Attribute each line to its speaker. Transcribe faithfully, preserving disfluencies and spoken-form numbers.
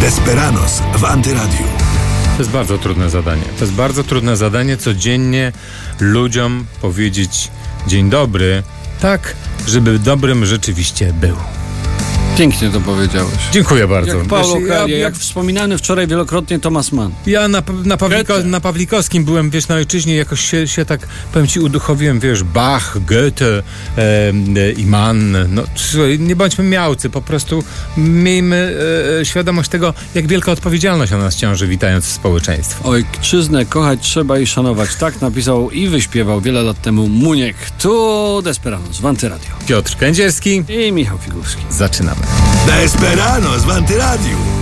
Speaker 1: Desperados w Antyradiu.
Speaker 2: To jest bardzo trudne zadanie. To jest bardzo trudne zadanie, codziennie ludziom powiedzieć dzień dobry, tak, żeby dobrym rzeczywiście był.
Speaker 3: Pięknie to powiedziałeś.
Speaker 2: Dziękuję bardzo.
Speaker 3: Jak Paulo
Speaker 2: Wiesz,
Speaker 3: Coelho,
Speaker 2: ja,
Speaker 3: jak wspominany wczoraj wielokrotnie Thomas Mann.
Speaker 2: Ja na, na, Pawliko, na Pawlikowskim byłem, wiesz, na ojczyźnie, jakoś się, się tak, powiem ci, uduchowiłem, wiesz, Bach, Goethe e, e, i Mann. No, słuchaj, nie bądźmy miałcy, po prostu miejmy e, świadomość tego, jak wielka odpowiedzialność na nas ciąży, witając społeczeństwo.
Speaker 3: Ojczyznę kochać trzeba i szanować. Tak napisał i wyśpiewał wiele lat temu Muniek. Tu Desperados w Antyradio.
Speaker 2: Piotr Kędzierski
Speaker 3: I Michał Figurski.
Speaker 2: Zaczynamy.
Speaker 1: Desperados w Antyradiu.